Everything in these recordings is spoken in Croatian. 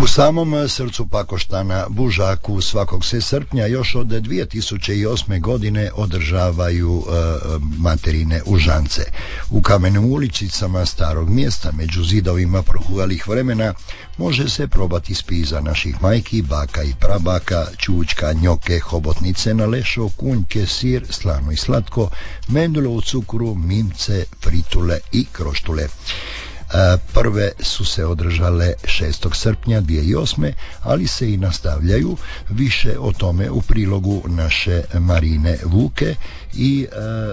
U samom srcu Pakoštana, Bužaku, svakog se srpnja još od 2008. godine održavaju materine užance. U kamenim uličicama starog mjesta, među zidovima prohujalih vremena, može se probati spiza naših majki, baka i prabaka, čučka, njoke, hobotnice na lešo, kunjke, sir, slano i slatko, mendulo u cukru, mimce, fritule i kroštule. Prve su se održale 6. srpnja 2008. ali se i nastavljaju. Više o tome u prilogu naše Marine Vuke i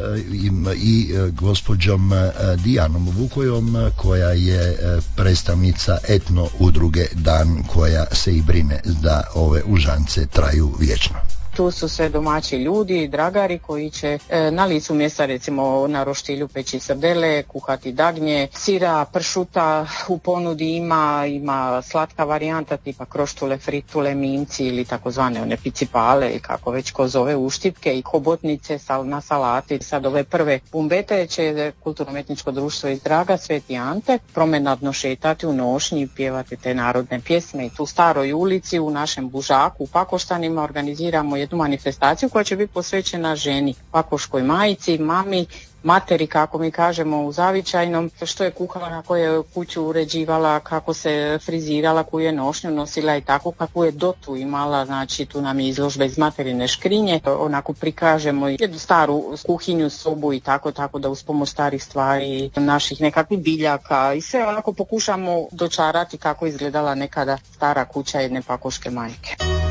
gospođom Dijanom Vukojom, koja je predstavnica etno udruge Dan, koja se i brine da ove užance traju vječno. Tu su sve domaći ljudi, dragari koji će na licu mjesta, recimo na roštilju, peći srdele, kuhati dagnje, sira, pršuta u ponudi ima slatka varijanta tipa kroštule, fritule, mimci ili takozvane one picipale ili kako već ko zove, uštipke i hobotnice na salati. Sad ove prve bumbete će Kulturno-umjetničko društvo iz Draga Sveti Ante promenadno šetati u nošnji i pjevati te narodne pjesme i tu staroj ulici u našem Bužaku u Pakoštanima organiziramo jednu manifestaciju koja će biti posvećena ženi, pakoškoj majici, mami, materi, kako mi kažemo u zavičajnom, što je kuhala, kako je kuću uređivala, kako se frizirala, koju je nošnju nosila i tako, kako je dotu imala, znači tu nam je izložba iz materine škrinje, onako prikažemo jednu staru kuhinju, sobu i tako da uz pomoć starih stvari, naših nekakvih biljaka i sve onako pokušamo dočarati kako izgledala nekada stara kuća jedne pakoške majke.